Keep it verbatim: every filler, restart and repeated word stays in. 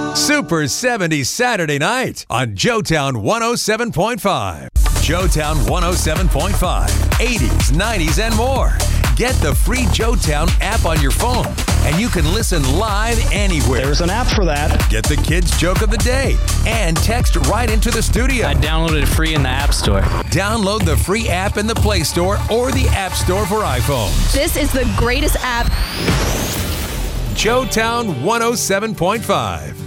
Super seventies Saturday night on Joetown one oh seven point five. Joetown one oh seven point five. eighties, nineties, and more. Get the free Joetown app on your phone, and you can listen live anywhere. There's an app for that. Get the kids' joke of the day and text right into the studio. I downloaded it free in the App Store. Download the free app in the Play Store or the App Store for iPhones. This is the greatest app. Joetown one oh seven point five.